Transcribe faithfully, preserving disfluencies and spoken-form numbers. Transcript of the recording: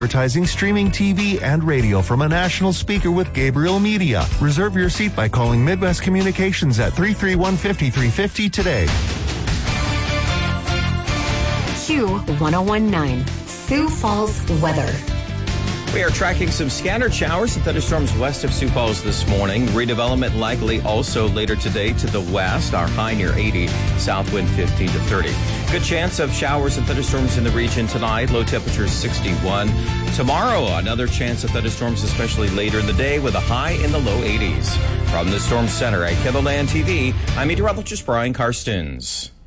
Advertising, streaming T V, and radio from a national speaker with Gabriel Media. Reserve your seat by calling Midwest Communications at three three one, five three five zero today. Q one oh one point nine, Sioux Falls weather. We are tracking some scattered showers and thunderstorms west of Sioux Falls this morning. Redevelopment likely also later today to the west. Our high near eighty, south wind fifteen to thirty. Good chance of showers and thunderstorms in the region tonight. Low temperature sixty-one. Tomorrow, another chance of thunderstorms, especially later in the day, with a high in the low eighties. From the Storm Center at KENOLAND T V, I'm meteorologist Brian Karstens.